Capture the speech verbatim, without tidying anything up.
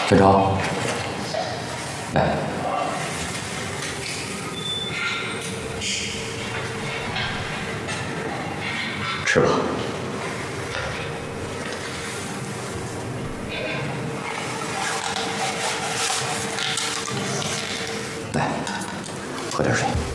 小超，来，吃吧。来，喝点水。